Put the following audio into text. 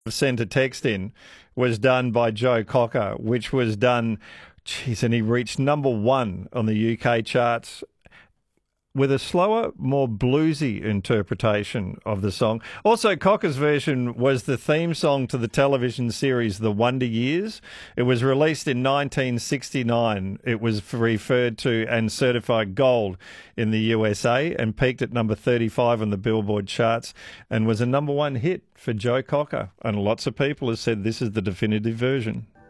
Sent a text in was done by Joe Cocker, which was done, geez, and he reached number one on the UK charts with a slower, more bluesy interpretation of the song. Also, Cocker's version was the theme song to the television series The Wonder Years. It was released in 1969. It was referred to and certified gold in the USA and peaked at number 35 on the Billboard charts and was a number one hit for Joe Cocker. And lots of people have said this is the definitive version.